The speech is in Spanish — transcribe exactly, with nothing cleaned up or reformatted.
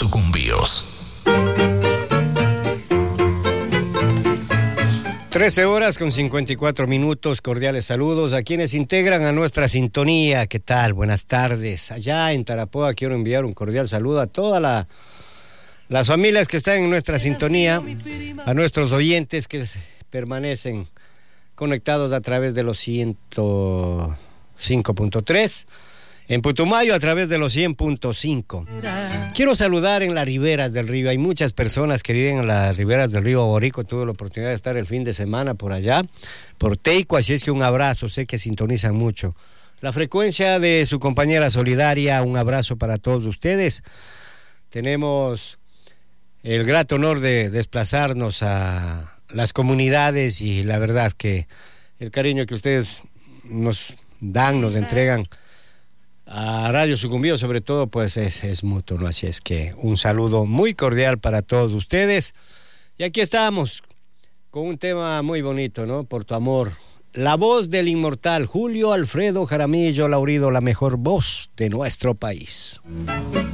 Sucumbíos. trece horas con cincuenta y cuatro minutos, cordiales saludos a quienes integran a nuestra sintonía. ¿Qué tal? Buenas tardes. Allá en Tarapoa quiero enviar un cordial saludo a todas la, las familias que están en nuestra sintonía, a nuestros oyentes que permanecen conectados a través de los ciento cinco punto tres, en Putumayo a través de los cien punto cinco. Quiero saludar en las riberas del río. Hay muchas personas que viven en las riberas del río Borico. Tuve la oportunidad de estar el fin de semana por allá, por Teico, así es que un abrazo, sé que sintonizan mucho la frecuencia de su compañera solidaria. Un abrazo para todos ustedes. Tenemos el grato honor de desplazarnos a las comunidades y la verdad que el cariño que ustedes nos dan, nos entregan a Radio Sucumbíos, sobre todo, pues es, es mutuo, ¿no? Así es que un saludo muy cordial para todos ustedes. Y aquí estamos con un tema muy bonito, ¿no? Por tu amor. La voz del inmortal Julio Alfredo Jaramillo Laurido, la mejor voz de nuestro país.